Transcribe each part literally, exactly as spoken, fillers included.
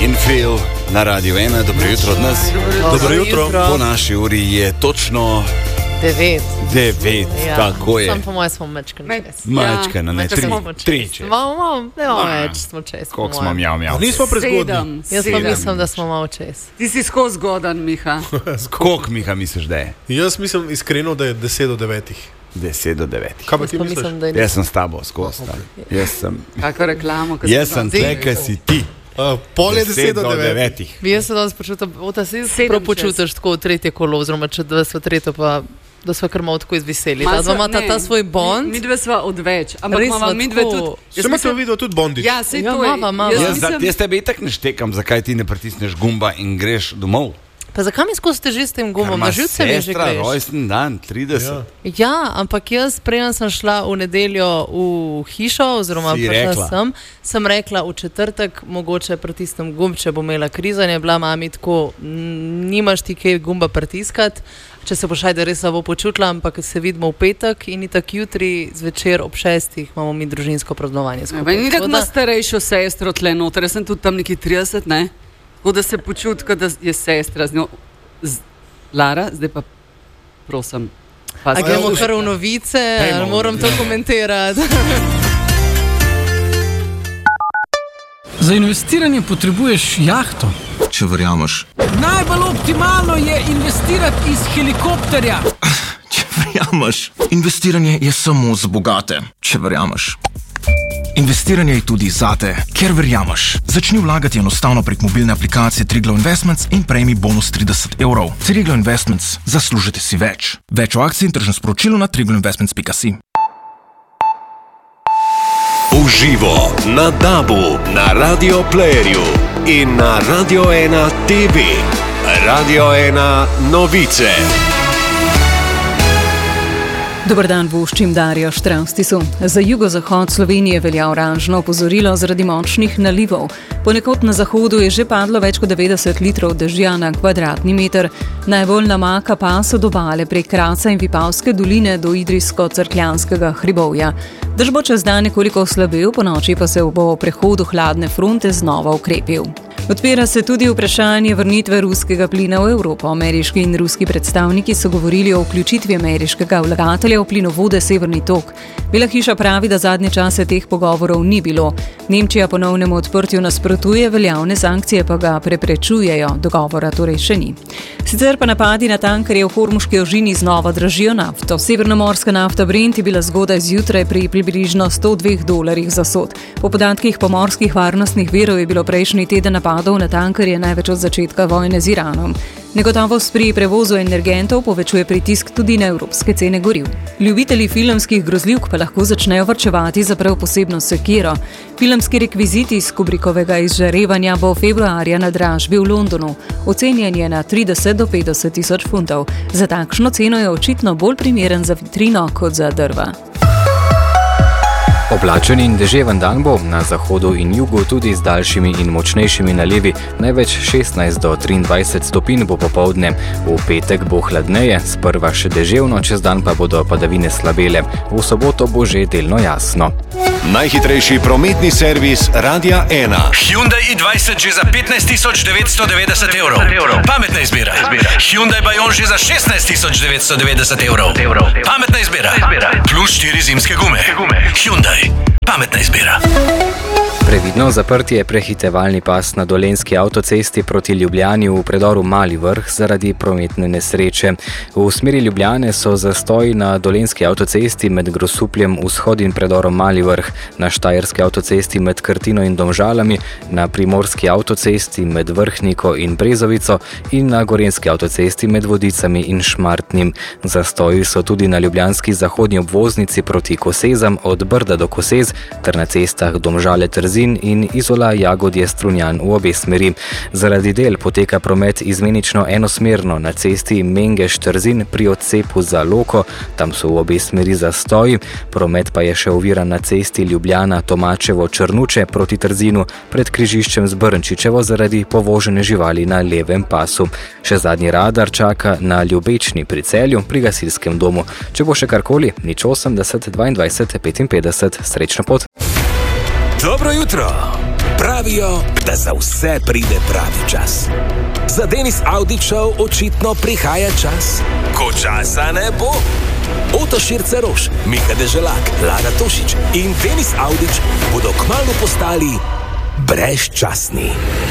in Phil na Radio ena. Dobro jutro od nas. Dobro jutro. Po naši uri je točno devet. Devet, Ja. tako je. Sam po mojem smo mačkani. Mačkana, ne, tri, tri čez. Malo, malo, ne malo več smo čez. po Koliko smo mojem. mjav, mjav. Nismo prezgodni. Sedem. Jaz pa Sedem. mislim, da smo malo čez. Ti si skozi zgodan, Miha. Koliko, Miha, misliš, da je? Jaz mislim iskreno, da je deset do devetih. Deset do devetih. Kaj pa Jaz ti pa misliš? mislim, da je Jaz sem s tabo skozi. Okay. Jaz sem, Kako reklamo. ko jaz si sem pa- tle, kaj si ti. Uh, pol je deset do devetih. devetih. Bi jaz se danes počutil, da se Sedem prav čez. počutiš tako v tretje kolo, oziroma če da smo tretje, pa da smo kar malo tako izviseli. Ma Ta dva sva- imata ne, ta svoj bond. Mi, mi dve sva odveč, ampak Res imamo sva mi dve tako- tudi. Še imate v videu tudi Bondič. Ja, sej Ja, to je. mava, mava. Jaz Jaz, za, nisem- jaz tebe itak ne štekam, zakaj ti ne pritisneš gumba in greš domov. Pa zakaj mi skozi teži s tem gumom? Na živce mi že Sestra, greš. rojsten dan, trideset. Ja. Ja, ampak jaz, preden sem šla v nedeljo v hišo, oziroma Si prišla rekla? sem, sem rekla v četrtek, mogoče pritisnem gumb, če bo imela krizanje, bila mami tako, "N- nimaš ti kaj gumba pritiskati, če se boš ajde res slabo počutila, ampak se vidimo v petek in itak jutri zvečer ob šestih imamo mi družinsko praznovanje Ja, skupaj. pa Ni tako Tako ima da- starejšo sestro tle noter, jaz sem tudi tam neki trideset, ne? Tako da se počuti, kot da je sestra z njo. Z... Lara, zdaj pa prosim. A Pazi. gremo Ja, kar v novice, Dajmo ali v moram to komentirati? Za investiranje potrebuješ jahto. Če verjameš. Najbolj optimalno je investirati iz helikopterja. Če verjameš. Investiranje je samo za bogate. Če verjameš. Investiranje je tudi zate, ker verjameš. Začni vlagati enostavno prek mobilne aplikacije Triglav Investments in prejmi bonus trideset evrov. Triglav Investments. Zaslužite si več. Več o akciji in tržnem sporočilu na triglav investments pika si. V živo na Dabu, na Radio Playerju in na Radio ena T V. Radio ena novice. Dobar dan, voščim Darjo Štravstisu. Za jugozahod Slovenije velja oranžno opozorilo zaradi močnih nalivov. Ponekod na zahodu je že padlo več kot devetdeset litrov dežja na kvadratni meter. Najbolj namaka pas od obale prek Kraca in Vipavske doline do Idrijsko-Cerkljanskega hribovja. Dež bo čez dan nekoliko oslabel, ponoči pa se bo v prehodu hladne fronte znova ukrepil. Odpira se tudi vprašanje vrnitve ruskega plina v Evropo. Ameriški in ruski predstavniki so govorili o vključitvi ameriškega vlagatelja v plinovode Severni tok. Bela hiša pravi, da zadnje čase teh pogovorov ni bilo. Nemčija ponovnemu odprtju nasprotuje, veljavne sankcije pa ga preprečujejo, dogovora torej še ni. Sicer pa napadi na tankerje v Hormuški ožini znova dražijo nafto. Severnomorska nafta Brent je bila zgodaj zjutraj pri približno sto dveh dolarjih za sod. Po podatkih pomorskih varnostnih virov je bilo prejšnji teden napadov na tankerje največ od začetka vojne z Iranom. Negotovost pri prevozu energentov povečuje pritisk tudi na evropske cene goriv. Ljubitelji filmskih grozljivk pa lahko začnejo varčevati za prav posebno sekiro. Filmski rekvizit iz Kubrickovega izžarevanja bo februarja na dražbi v Londonu. Ocenjen je na trideset do petdeset tisoč funtov. Za takšno ceno je očitno bolj primeren za vitrino kot za drva. Oblačen in deževen dan bo, na zahodu in jugu tudi z daljšimi in močnejšimi nalivi, največ šestnajst do triindvajset stopinj bo popoldne. V petek bo hladneje, sprva še deževno, čez dan pa bodo padavine slabele. V soboto bo že delno jasno. Najhitrejši prometni servis Radia ena. Hyundai i dvajset že za petnajst tisoč devetsto devetdeset evrov. Pametna izbira. Hyundai Bayon že za šestnajst tisoč devetsto devetdeset evrov. Pametna izbira. Plus štiri zimske gume. Hyundai. Pametna izbira. Previdno zaprti je prehitevalni pas na Dolenjski avtocesti proti Ljubljani v predoru Mali Vrh zaradi prometne nesreče. V smeri Ljubljane so zastoji na Dolenjski avtocesti med Grosupljem vzhod in predorom Mali Vrh, na Štajerski avtocesti med Krtino in Domžalami, na Primorski avtocesti med Vrhniko in Brezovico in na Gorenjski avtocesti med Vodicami in Šmartnim. Zastoji so tudi na ljubljanski zahodnji obvoznici proti Kosezam od Brda do Kosez ter na cestah Domžale Trzin in Izola Jagodje Strunjan v obe smeri. Zaradi del poteka promet izmenično enosmerno na cesti Mengeš Trzin pri odcepu za Loko, tam so v obe smeri zastoji, promet pa je še oviran na cesti Ljubljana Tomačevo Črnuče proti Trzinu pred križiščem z Brnčičevo zaradi povožene živali na levem pasu. Še zadnji radar čaka na Ljubečni pri Celju pri gasilskem domu. Če bo še karkoli, nič osemdeset dvaindvajset petinpetdeset, srečno pot. Dobro jutro. Pravijo, da za vse pride pravi čas. Za Denis Avdićev očitno prihaja čas, ko časa ne bo. Oto Širceroš, Miha Deželak, Lara Tošič in Denis Avdić bodo kmalu postali brezčasni.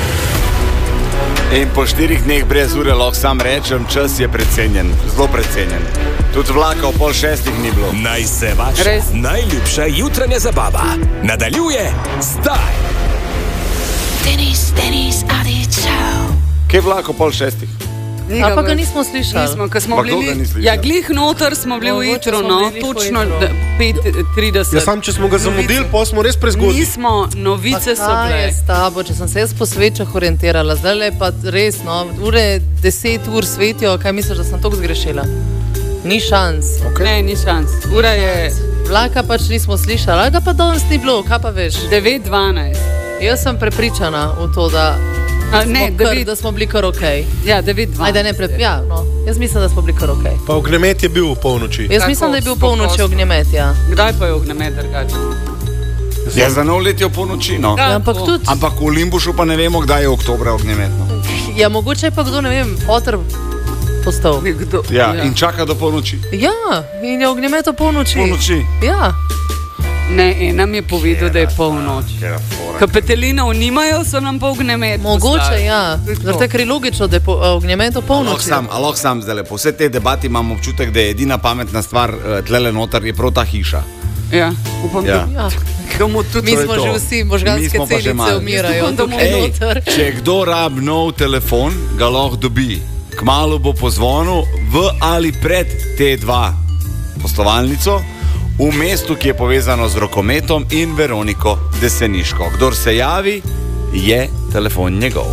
In po štirih dneh brez ure lahko sam rečem, čas je precenjen, zelo precenjen. Tudi vlaka v pol šestih ni bilo. Naj se vaša Res? najljubša jutranja zabava nadaljuje zdaj. Denis, Denis Avdićev. Kje je vlak v pol šestih? A pa ga nismo slišali. Nismo, ko smo Pa bili, kdo ga ni slišal? ja, glih noter smo bili v Mogoče jutro, smo no, bili točno v jutro. pet trideset. Ja, sam, če smo ga zamudili, pa smo res prezgodili. Nismo, novice so Kaj je bile. s tabo, če sem se jaz po svečah orientirala, zdaj le pa res, no, ure deset ur svetijo, kaj misliš, da sem toliko zgrešila? Ni šans. Okay. Ne, ni šans. Ura je Vlaka pač nismo slišali, ali ga pa danes ni bilo, kaj pa veš? devet dvanajst. Jaz sem prepričana v to, da, A, smo, ne, kar, devet, da smo bili kar ok. ja, devet dvanajst. Ajde, ne pre... Ja, no, jaz mislim, da smo bili kar ok. Pa ognjemet je bil v polnoči. Jaz Tako, mislim, da je bil sto polnoči posto. ognjemet, ja. Kdaj pa je ognjemet drugače? Ja, za nov let je v polnoči, no. Ja, Ja, ampak to. tudi, Ampak v Limbušu pa ne vemo, kdaj je oktobra ognjemetno. ja, mogoče je pa kdo, ne vem, otrv postal. Kdo? Ja, in čaka do polnoči. Ja, in je ognjemet o polnoči. Polnoči. Ja, Ne, en nam je povedal, da je polnoč. Kera fora. Ko petelinov nimajo, so nam pa ognjemet mogoče, poslali. ja. To je to. Zato je kar logično, da je po, ognjemet o Lahko polnoči. sam, a lahko sam zdaj po vsej tej debati imam občutek, da je edina pametna stvar uh, tlele noter je prav ta hiša. Ja, upam, Ja. da Ja. komu tudi Mi To je smo to. že vsi, Mi možganske smo pa že celice malo. umirajo, Jaz upam, da tukaj Ej, noter. če kdo rab nov telefon, ga lahko dobi. Kmalu bo pozvonil v ali pred T dva poslovalnico v mestu, ki je povezano z rokometom in Veroniko Deseniško. Kdor se javi, je telefon njegov.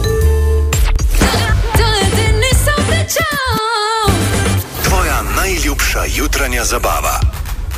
Denis Avdićev. Tvoja najljubša jutranja zabava.